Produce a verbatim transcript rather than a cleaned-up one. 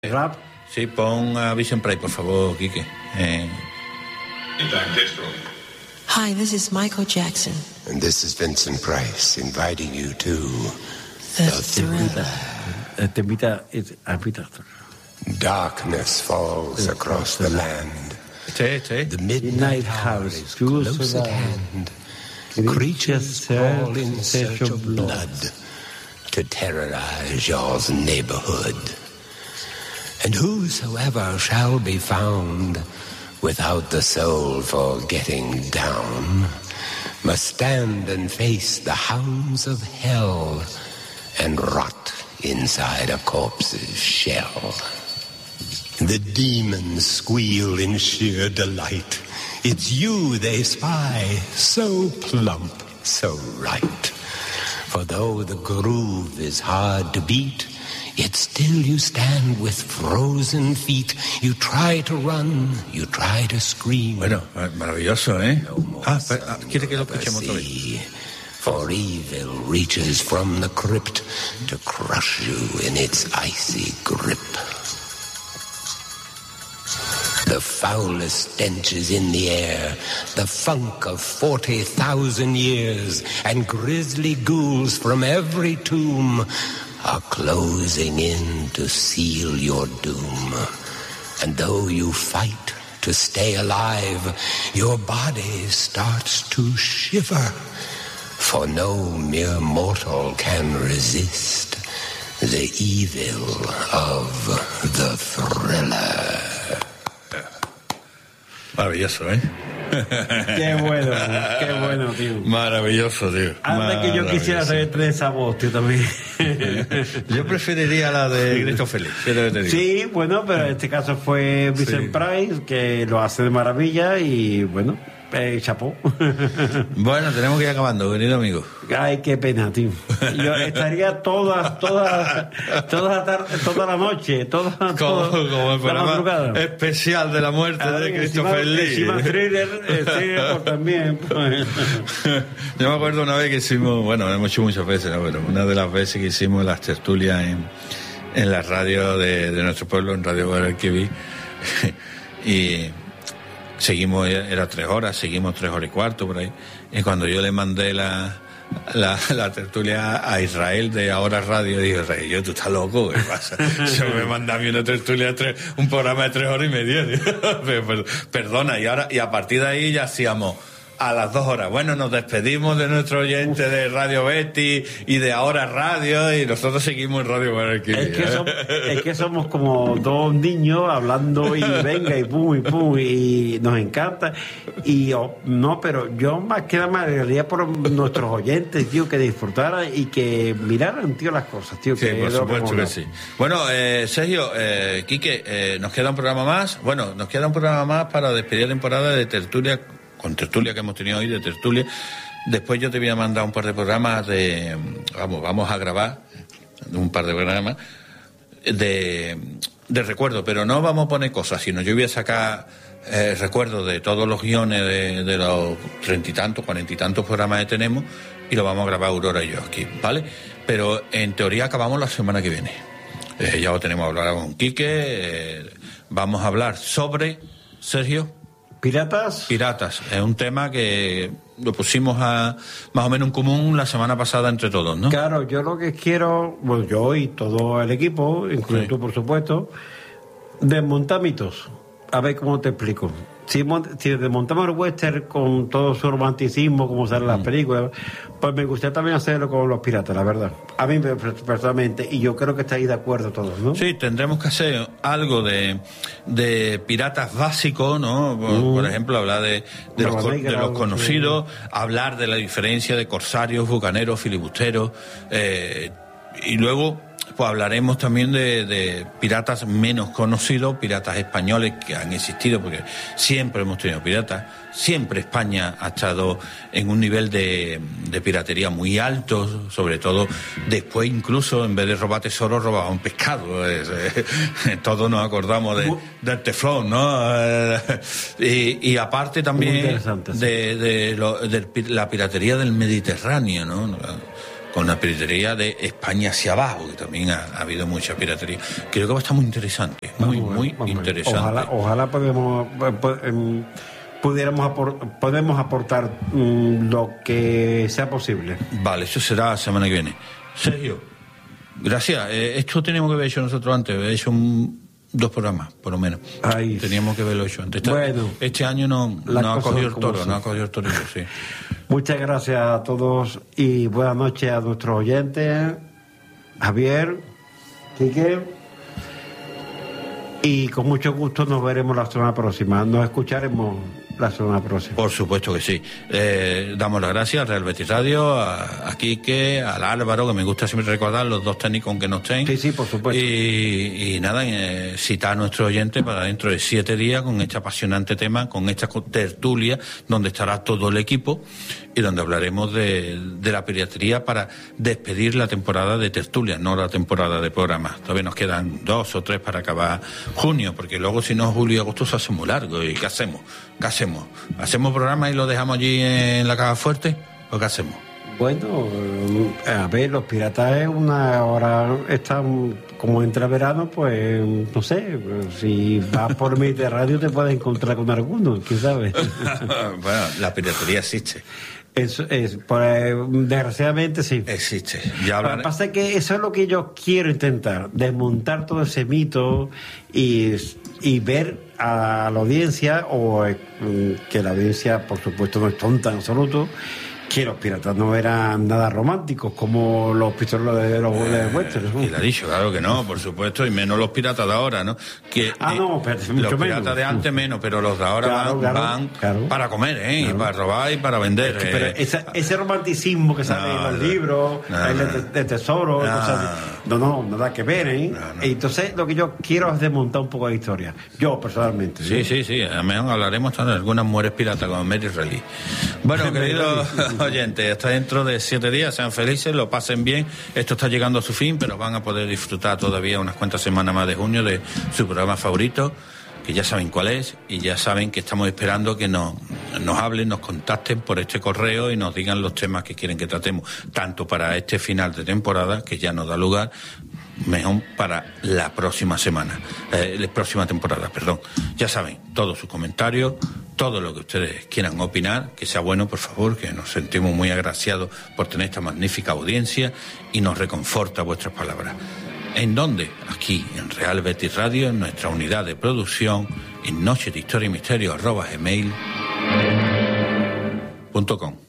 Rap. Sí, pon a Vision Pride, por favor, Quique. Eh. Hi, this is Michael Jackson. And this is Vincent Price inviting you to The, The Thriller. Te invita a Peter. Darkness falls across the land. Este, este. The midnight hour is close at hand. Creatures crawl in search of blood to terrorize your neighborhood. And whosoever shall be found without the soul for getting down must stand and face the hounds of hell and rot inside a corpse's shell. The demons squeal in sheer delight. It's you they spy, so plump, so right. For though the groove is hard to beat, yet still you stand with frozen feet. You try to run, you try to scream. Bueno, maravilloso, ¿eh? Ah, ah, quiere que lo escuchemos otra vez. For evil reaches from the crypt to crush you in its icy grip. The foulest stench is in the air, the funk of forty thousand years, and grisly ghouls from every tomb are closing in to seal your doom. And though you fight to stay alive, your body starts to shiver, for no mere mortal can resist the evil of the Thriller. Maravilloso, ¿eh? Qué bueno, qué bueno, tío. Maravilloso, tío. Anda que yo quisiera saber de esa voz, tío, también. Yo preferiría la de Cristo Feliz. Sí, bueno, pero en este caso fue Vincent sí. Price, que lo hace de maravilla y, bueno, eh, chapó. Bueno, tenemos que ir acabando, querido amigo. Ay, qué pena, tío. Yo estaría toda, toda, toda la tarde, toda la noche, toda, como, toda como el programa especial de la muerte a de ver, Christopher encima, Lee. Encima thriller, eh, sí, pues también. Pues. Yo me acuerdo una vez que hicimos, bueno, hemos hecho muchas veces, ¿no? Pero una de las veces que hicimos las tertulias en, en la radio de, de nuestro pueblo, en Radio Guadalquivir, y seguimos, era tres horas, seguimos tres horas y cuarto por ahí, y cuando yo le mandé la La, la tertulia a Israel de Ahora Radio, dijo Israel, yo, tú estás loco, ¿qué pasa? Se me manda a mí una tertulia, tres, un programa de tres horas y media. Perdona, y ahora, y a partir de ahí ya hacíamos a las dos horas. Bueno, nos despedimos de nuestro oyente de Radio Betty y de Ahora Radio, y nosotros seguimos en Radio Guadalquivir. Es que, somos, es que somos como dos niños hablando y venga y pum y pum y nos encanta. Y oh, no, pero yo más que nada me alegraría por nuestros oyentes, tío, que disfrutaran y que miraran, tío, las cosas, tío. Sí, que por supuesto que sí. Bueno, eh, Sergio, eh, Quique, eh, nos queda un programa más. Bueno, nos queda un programa más para despedir la temporada de tertulia, con tertulia que hemos tenido hoy, de tertulia. Después yo te voy a mandar un par de programas de, vamos, vamos a grabar un par de programas de, de recuerdo, pero no vamos a poner cosas, sino yo voy a sacar eh, recuerdos de todos los guiones de, de los treinta y tantos, cuarenta y tantos programas que tenemos, y lo vamos a grabar Aurora y yo aquí, ¿vale? Pero en teoría acabamos la semana que viene. Eh, ya lo tenemos hablado con Quique, eh, vamos a hablar sobre, Sergio, ¿Piratas? Piratas, es un tema que lo pusimos a, más o menos en común la semana pasada entre todos, ¿no? Claro, yo lo que quiero, bueno, yo y todo el equipo, incluso sí. tú por supuesto, desmontar mitos. A ver cómo te explico. Si, si desmontamos el western con todo su romanticismo, como salen las películas, pues me gustaría también hacerlo con los piratas, la verdad. A mí personalmente, y yo creo que estáis de acuerdo todos, ¿no? Sí, tendremos que hacer algo de, de piratas básicos, ¿no? Por, mm. por ejemplo, hablar de, de, los, de los conocidos, sí. hablar de la diferencia de corsarios, bucaneros, filibusteros, eh, y luego pues hablaremos también de, de piratas menos conocidos, piratas españoles que han existido, porque siempre hemos tenido piratas, siempre España ha estado en un nivel de, de piratería muy alto, sobre todo después incluso en vez de robar tesoros robaban pescado, es, eh, todos nos acordamos de, del teflón, ¿no? y, y aparte también de, de, lo, de la piratería del Mediterráneo, ¿no? con una piratería de España hacia abajo, que también ha, ha habido mucha piratería. Creo que va a estar muy interesante, muy, vamos, muy vamos, interesante. Ojalá, ojalá podemos, pudiéramos apor, podemos aportar mmm, lo que sea posible. Vale, eso será la semana que viene. Sergio, gracias. Eh, esto teníamos que haber hecho nosotros antes, haber hecho un, dos programas, por lo menos. Ay, teníamos que haberlo hecho antes. Bueno, este año no, no ha cogido el toro, no ha cogido el torito, sí. Muchas gracias a todos y buenas noches a nuestros oyentes, Javier, Quique, y con mucho gusto nos veremos la semana próxima, nos escucharemos la semana próxima. Por supuesto que sí. Eh, damos las gracias al Real Betis Radio, a, a Quique, al Álvaro, que me gusta siempre recordar, los dos técnicos aunque no estén. Sí, sí, por supuesto. Y, y nada, eh, citar a nuestros oyentes para dentro de siete días con este apasionante tema, con esta tertulia, donde estará todo el equipo y donde hablaremos de, de la piratería para despedir la temporada de tertulia, no la temporada de programas. Todavía nos quedan dos o tres para acabar junio, porque luego si no julio y agosto se hace muy largo. ¿Y qué hacemos? ¿Qué hacemos? ¿Hacemos programas y lo dejamos allí en la caja fuerte? ¿O qué hacemos? Bueno, a ver, los piratas es una hora, están como entra verano, pues no sé, si vas por mi de radio te puedes encontrar con alguno, quién sabe. Bueno, la piratería existe. Eso es, pues, desgraciadamente sí. Existe. Ya hablaré... Lo que pasa es que eso es lo que yo quiero intentar, desmontar todo ese mito y, y ver a la audiencia, o eh, que la audiencia, por supuesto, no es tonta en absoluto, que los piratas no eran nada románticos como los pistoleros de los eh, westerns, ¿no? Y le ha dicho, claro que no, por supuesto, y menos los piratas de ahora, ¿no? Que, ah, eh, no, pero mucho los piratas menos. de antes menos, pero los de ahora claro, van, claro, van claro. para comer, ¿eh? Claro. Y para robar y para vender. Es que, pero eh. esa, ese romanticismo que sale no, en los no, libros, no, el de, de tesoro, no, cosas, no, no, nada que ver, ¿eh? No, no. Entonces, lo que yo quiero es desmontar un poco la historia. Yo, personalmente. Sí, sí, sí. A lo mejor hablaremos de algunas mujeres piratas como Mary Relly. Bueno, queridos oyentes, hasta dentro de siete días, sean felices, lo pasen bien. Esto está llegando a su fin, pero van a poder disfrutar todavía unas cuantas semanas más de junio de su programa favorito, que ya saben cuál es, y ya saben que estamos esperando que nos, nos hablen, nos contacten por este correo y nos digan los temas que quieren que tratemos, tanto para este final de temporada, que ya nos da lugar, mejor para la próxima semana, eh, la próxima temporada, perdón. Ya saben, todos sus comentarios, todo lo que ustedes quieran opinar, que sea bueno, por favor, que nos sentimos muy agraciados por tener esta magnífica audiencia y nos reconforta vuestras palabras. ¿En dónde? Aquí, en Real Betis Radio, en nuestra unidad de producción, en noche de historia y misterio arroba gmail punto com.